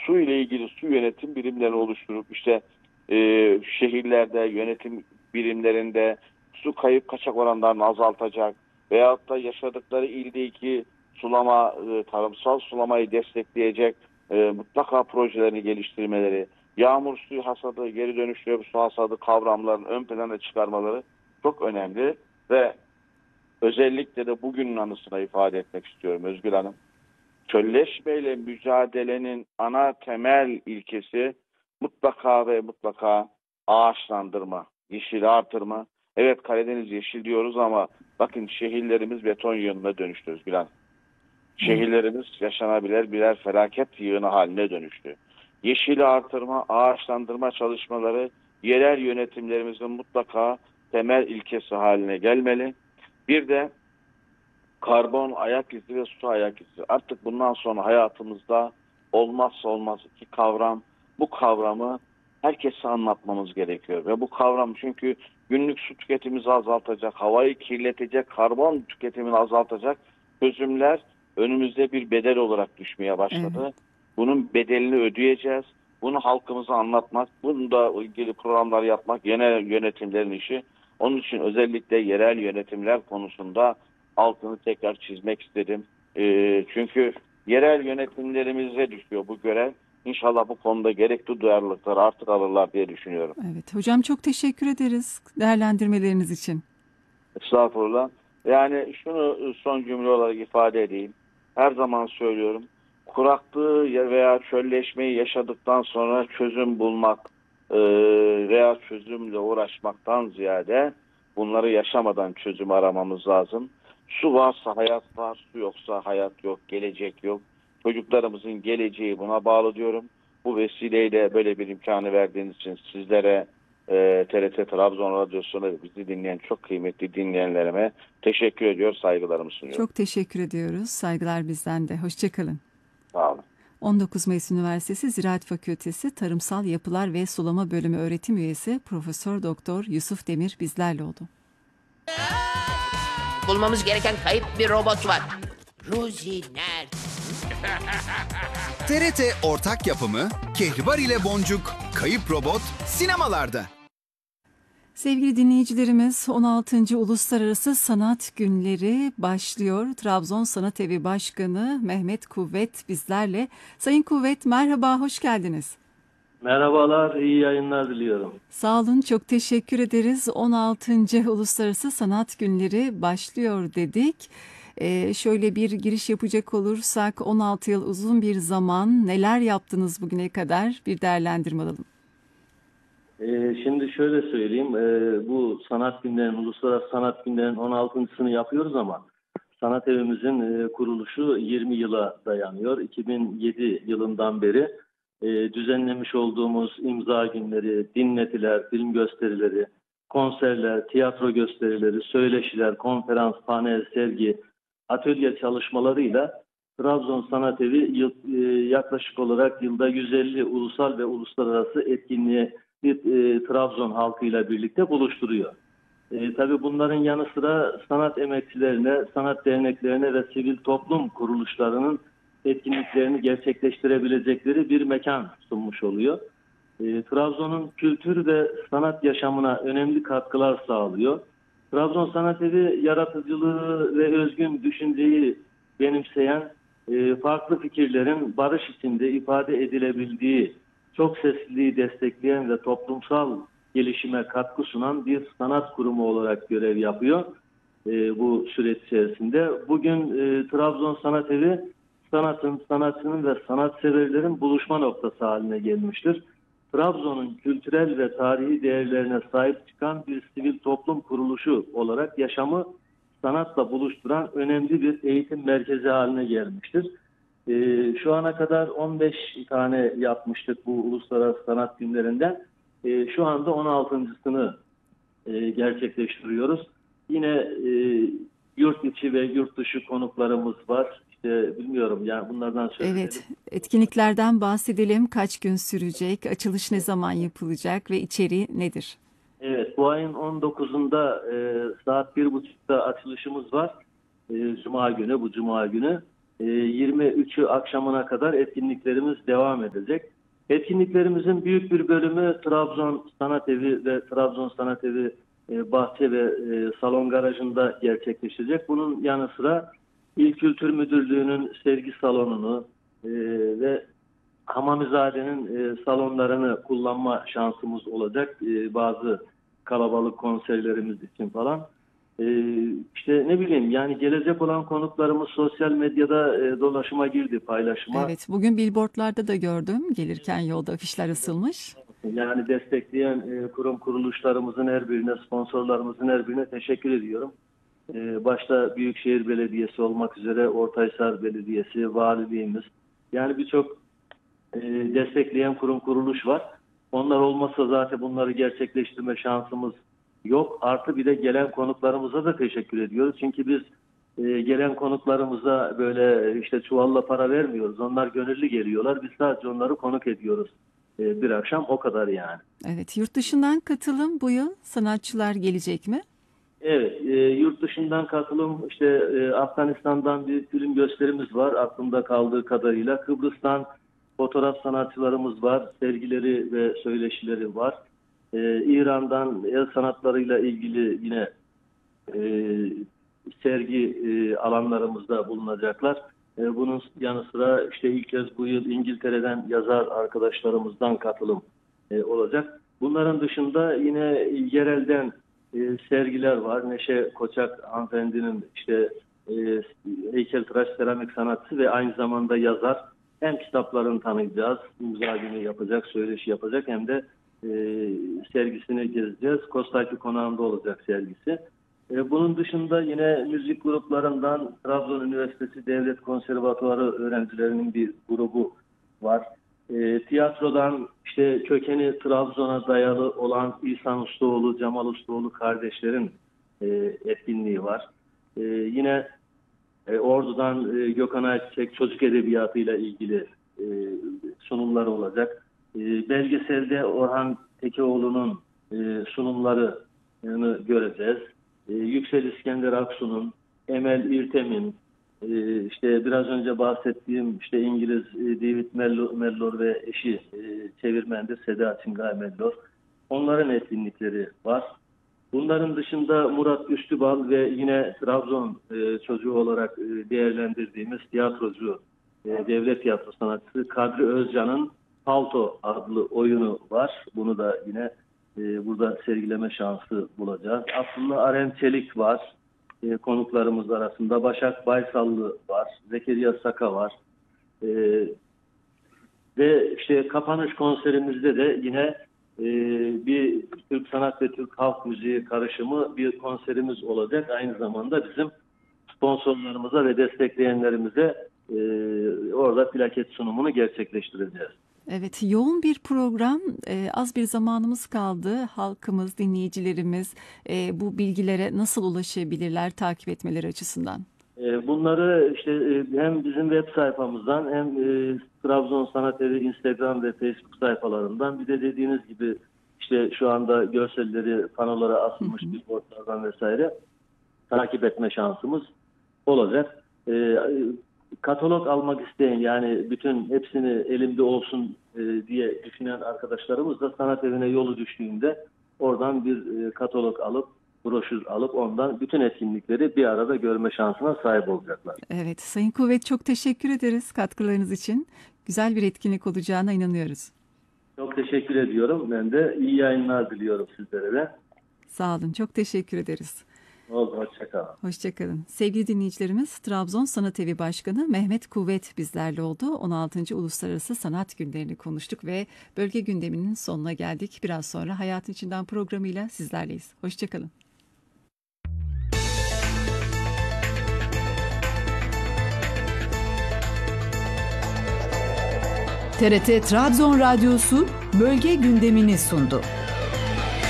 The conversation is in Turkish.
su ile ilgili su yönetim birimlerini oluşturup işte şehirlerde yönetim birimlerinde su kayıp kaçak oranlarını azaltacak veyahut da yaşadıkları ildeki tarımsal sulamayı destekleyecek mutlaka projelerini geliştirmeleri, yağmur suyu hasadı, geri dönüştürülebilir su hasadı kavramlarını ön plana çıkarmaları çok önemli ve özellikle de bugünün anısına ifade etmek istiyorum Özgür Hanım. Çölleşmeyle mücadelenin ana temel ilkesi mutlaka ve mutlaka ağaçlandırma, yeşili artırma. Evet, Karadeniz yeşil diyoruz ama bakın şehirlerimiz beton yığınına dönüştü Özgür Hanım. Şehirlerimiz yaşanabilir birer felaket yığını haline dönüştü. Yeşili artırma, ağaçlandırma çalışmaları yerel yönetimlerimizin mutlaka temel ilkesi haline gelmeli. Bir de karbon ayak izi ve su ayak izi. Artık bundan sonra hayatımızda olmazsa olmaz iki kavram. Bu kavramı herkese anlatmamız gerekiyor. Ve bu kavram çünkü günlük su tüketimimizi azaltacak, havayı kirletecek, karbon tüketimini azaltacak çözümler önümüzde bir bedel olarak düşmeye başladı. Evet. Bunun bedelini ödeyeceğiz. Bunu halkımıza anlatmak, bunu da ilgili programlar yapmak genel yönetimlerin işi. Onun için özellikle yerel yönetimler konusunda altını tekrar çizmek istedim. Çünkü yerel yönetimlerimize düşüyor bu görev. İnşallah bu konuda gerekli duyarlılıkları artık alırlar diye düşünüyorum. Evet. Hocam çok teşekkür ederiz değerlendirmeleriniz için. Estağfurullah. Yani şunu son cümle olarak ifade edeyim. Her zaman söylüyorum. Kuraklığı veya çölleşmeyi yaşadıktan sonra çözüm bulmak veya çözümle uğraşmaktan ziyade bunları yaşamadan çözüm aramamız lazım. Su varsa hayat var, su yoksa hayat yok, gelecek yok. Çocuklarımızın geleceği buna bağlı diyorum. Bu vesileyle böyle bir imkanı verdiğiniz için sizlere, TRT Trabzon Radyosu'na ve bizi dinleyen çok kıymetli dinleyenlerime teşekkür ediyor, saygılarımı sunuyorum. Çok teşekkür ediyoruz. Saygılar bizden de. Hoşçakalın. Sağ olun. 19 Mayıs Üniversitesi Ziraat Fakültesi Tarımsal Yapılar ve Sulama Bölümü öğretim üyesi Profesör Doktor Yusuf Demir bizlerle oldu. Bulmamız gereken kayıp bir robot var. Rosie nerede? TRT ortak yapımı Kehribar ile Boncuk, Kayıp Robot sinemalarda. Sevgili dinleyicilerimiz, 16. Uluslararası Sanat Günleri başlıyor. Trabzon Sanat Evi Başkanı Mehmet Kuvvet bizlerle. Sayın Kuvvet, merhaba, hoş geldiniz. Merhabalar, iyi yayınlar diliyorum. Sağ olun, çok teşekkür ederiz. 16. Uluslararası Sanat Günleri başlıyor dedik. Şöyle bir giriş yapacak olursak 16 yıl uzun bir zaman, neler yaptınız bugüne kadar, bir değerlendirme alalım. Şimdi şöyle söyleyeyim, bu sanat günlerinin, uluslararası sanat günlerinin 16.sını yapıyoruz ama sanat evimizin kuruluşu 20 yıla dayanıyor. 2007 yılından beri düzenlemiş olduğumuz imza günleri, dinletiler, film gösterileri, konserler, tiyatro gösterileri, söyleşiler, konferans, panel, sergi, atölye çalışmalarıyla Trabzon Sanat Evi yaklaşık olarak yılda 150 ulusal ve uluslararası etkinliğe Trabzon halkıyla birlikte buluşturuyor. Tabii bunların yanı sıra sanat emekçilerine, sanat derneklerine ve sivil toplum kuruluşlarının etkinliklerini gerçekleştirebilecekleri bir mekan sunmuş oluyor. Trabzon'un kültür ve sanat yaşamına önemli katkılar sağlıyor. Trabzon Sanat Evi yaratıcılığı ve özgün düşünceyi benimseyen, farklı fikirlerin barış içinde ifade edilebildiği, çok sesliliği destekleyen ve toplumsal gelişime katkı sunan bir sanat kurumu olarak görev yapıyor bu süreç içerisinde. Bugün Trabzon Sanat Evi sanatın, sanatçının ve sanatseverlerin buluşma noktası haline gelmiştir. Trabzon'un kültürel ve tarihi değerlerine sahip çıkan bir sivil toplum kuruluşu olarak yaşamı sanatla buluşturan önemli bir eğitim merkezi haline gelmiştir. Şu ana kadar 15 tane yapmıştık bu Uluslararası Sanat Günlerinden. Şu anda 16.sını gerçekleştiriyoruz. Yine yurt içi ve yurt dışı konuklarımız var. İşte bilmiyorum yani bunlardan söz edelim. Evet, etkinliklerden bahsedelim. Kaç gün sürecek, açılış ne zaman yapılacak ve içeriği nedir? Evet, bu ayın 19'unda saat 1.30'da açılışımız var. Cuma günü, bu Cuma günü. 23'ü akşamına kadar etkinliklerimiz devam edecek. Etkinliklerimizin büyük bir bölümü Trabzon Sanat Evi ve Trabzon Sanat Evi bahçe ve salon garajında gerçekleşecek. Bunun yanı sıra İl Kültür Müdürlüğü'nün sergi salonunu ve Hamamizade'nin salonlarını kullanma şansımız olacak. Bazı kalabalık konserlerimiz için falan. İşte ne bileyim, yani gelecek olan konuklarımız sosyal medyada dolaşıma girdi, paylaşıma. Evet, bugün billboardlarda da gördüm. Gelirken yolda afişler asılmış. Yani destekleyen kurum kuruluşlarımızın her birine, sponsorlarımızın her birine teşekkür ediyorum. Başta Büyükşehir Belediyesi olmak üzere Ortahisar Belediyesi, valiliğimiz, yani birçok destekleyen kurum kuruluş var. Onlar olmazsa zaten bunları gerçekleştirme şansımız yok. Artı bir de gelen konuklarımıza da teşekkür ediyoruz. Çünkü biz gelen konuklarımıza böyle işte çuvalla para vermiyoruz. Onlar gönüllü geliyorlar. Biz sadece onları konuk ediyoruz. Bir akşam, o kadar yani. Evet, yurt dışından katılım bu yıl sanatçılar gelecek mi? Evet, yurt dışından katılım işte Afganistan'dan bir film gösterimiz var aklımda kaldığı kadarıyla. Kıbrıs'tan fotoğraf sanatçılarımız var, sergileri ve söyleşileri var. İran'dan el sanatlarıyla ilgili yine sergi alanlarımızda bulunacaklar. Bunun yanı sıra işte ilk kez bu yıl İngiltere'den yazar arkadaşlarımızdan katılım olacak. Bunların dışında yine yerelden sergiler var. Neşe Koçak hanımefendinin işte heykeltıraş seramik sanatçısı ve aynı zamanda yazar. Hem kitaplarını tanıyacağız, imza günü yapacak, söyleşi yapacak, hem de sergisini gezeceğiz. Kostaki Konağı'nda olacak sergisi. Bunun dışında yine müzik gruplarından Trabzon Üniversitesi Devlet Konservatuarı öğrencilerinin bir grubu var. Tiyatrodan işte kökeni Trabzon'a dayalı olan İhsan Ustaoğlu, Cemal Ustaoğlu kardeşlerin etkinliği var. Yine Ordu'dan Gökhan Ayçiçek çocuk edebiyatıyla ilgili sunumları olacak. Belgeselde Orhan Tekeoğlu'nun sunumlarını göreceğiz. Yüksel İskender Aksu'nun, Emel İrtem'in, işte biraz önce bahsettiğim işte İngiliz David Mellor ve eşi çevirmendir Seda Çingay Mellor. Onların etkinlikleri var. Bunların dışında Murat Üstübal ve yine Trabzon çocuğu olarak değerlendirdiğimiz tiyatrocu, devlet tiyatro sanatçısı Kadri Özcan'ın Palto adlı oyunu var. Bunu da yine burada sergileme şansı bulacağız. Abdullah Aren Çelik var. Konuklarımız arasında Başak Baysallı var. Zekeriya Saka var. Ve işte kapanış konserimizde de yine bir Türk sanat ve Türk halk müziği karışımı bir konserimiz olacak. Aynı zamanda bizim sponsorlarımıza ve destekleyenlerimize orada plaket sunumunu gerçekleştireceğiz. Evet, yoğun bir program. Az bir zamanımız kaldı. Halkımız, dinleyicilerimiz bu bilgilere nasıl ulaşabilirler takip etmeleri açısından? Bunları işte hem bizim web sayfamızdan hem Trabzon Sanat Evi Instagram ve Facebook sayfalarından, bir de dediğiniz gibi işte şu anda görselleri panolara asılmış billboardlardan vesaire takip etme şansımız olacak. Katalog almak isteyen, yani bütün hepsini elimde olsun diye düşünen arkadaşlarımız da sanat evine yolu düştüğünde oradan bir katalog alıp, broşür alıp ondan bütün etkinlikleri bir arada görme şansına sahip olacaklar. Evet, Sayın Kuvvet, çok teşekkür ederiz katkılarınız için. Güzel bir etkinlik olacağına inanıyoruz. Çok teşekkür ediyorum. Ben de iyi yayınlar diliyorum sizlere de. Sağ olun, çok teşekkür ederiz. Oldu, hoşçakalın. Hoşçakalın. Sevgili dinleyicilerimiz, Trabzon Sanat Evi Başkanı Mehmet Kuvvet bizlerle oldu. 16. Uluslararası Sanat Günlerini konuştuk ve bölge gündeminin sonuna geldik. Biraz sonra Hayatın İçinden programıyla sizlerleyiz. Hoşçakalın. TRT Trabzon Radyosu bölge gündemini sundu.